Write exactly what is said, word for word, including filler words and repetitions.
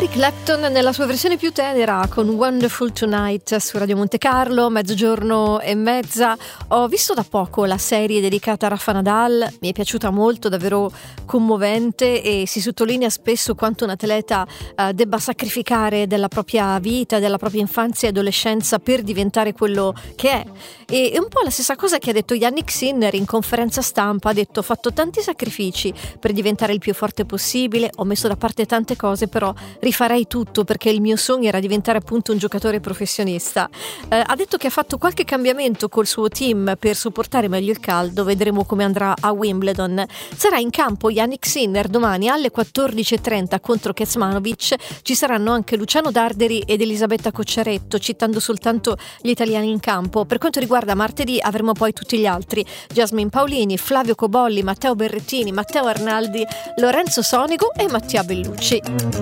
Eric Clapton nella sua versione più tenera con Wonderful Tonight su Radio Monte Carlo, mezzogiorno e mezza. Ho visto da poco la serie dedicata a Rafa Nadal, mi è piaciuta molto, davvero commovente, e si sottolinea spesso quanto un atleta eh, debba sacrificare della propria vita, della propria infanzia e adolescenza per diventare quello che è. E è un po' la stessa cosa che ha detto Jannik Sinner in conferenza stampa. Ha detto: ho fatto tanti sacrifici per diventare il più forte possibile, ho messo da parte tante cose, però rifarei tutto perché il mio sogno era diventare appunto un giocatore professionista. Eh, ha detto che ha fatto qualche cambiamento col suo team per sopportare meglio il caldo. Vedremo come andrà a Wimbledon. Sarà in campo Jannik Sinner domani alle quattordici e trenta contro Kecmanovic. Ci saranno anche Luciano Darderi ed Elisabetta Cocciaretto, citando soltanto gli italiani in campo. Per quanto riguarda martedì avremo poi tutti gli altri: Jasmine Paolini, Flavio Cobolli, Matteo Berrettini, Matteo Arnaldi, Lorenzo Sonigo e Mattia Bellucci.